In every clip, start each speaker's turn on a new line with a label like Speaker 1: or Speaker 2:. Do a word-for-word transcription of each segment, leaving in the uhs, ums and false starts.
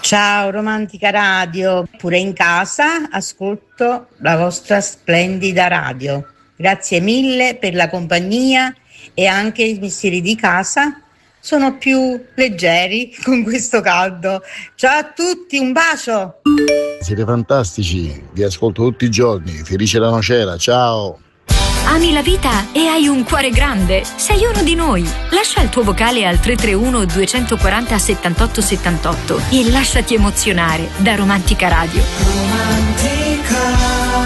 Speaker 1: Ciao Romantica Radio, pure in casa ascolto la vostra splendida radio. Grazie mille per la compagnia e anche i mestieri di casa sono più leggeri con questo caldo. Ciao a tutti, un bacio!
Speaker 2: Siete fantastici, vi ascolto tutti i giorni, felice la nocera, ciao!
Speaker 3: Ami la vita e hai un cuore grande? Sei uno di noi. Lascia il tuo vocale al tre tre uno due quattro zero settantotto settantotto e lasciati emozionare da Romantica Radio.
Speaker 4: Romantica.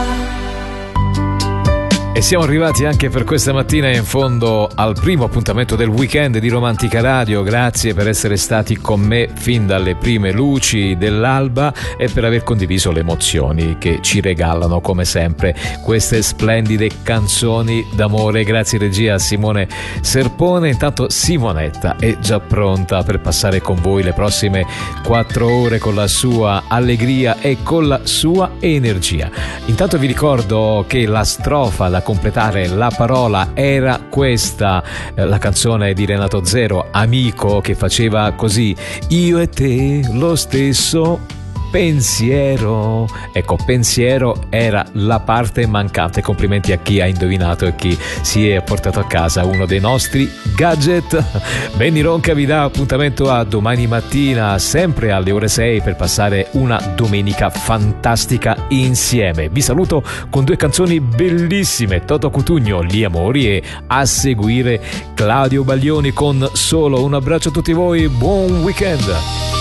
Speaker 5: E siamo arrivati anche per questa mattina in fondo al primo appuntamento del weekend di Romantica Radio. Grazie per essere stati con me fin dalle prime luci dell'alba e per aver condiviso le emozioni che ci regalano come sempre queste splendide canzoni d'amore. Grazie regia Simone Serpone. Intanto Simonetta è già pronta per passare con voi le prossime quattro ore con la sua allegria e con la sua energia. Intanto vi ricordo che la strofa, la completare la parola era questa, eh, la canzone di Renato Zero, Amico, che faceva così: io e te lo stesso pensiero. Ecco, pensiero era la parte mancante. Complimenti a chi ha indovinato e chi si è portato a casa uno dei nostri gadget. Benny Ronca vi dà appuntamento a domani mattina sempre alle ore sei per passare una domenica fantastica insieme. Vi saluto con due canzoni bellissime: Toto Cutugno, Gli Amori, e a seguire Claudio Baglioni con Solo. Un abbraccio a tutti voi, buon weekend.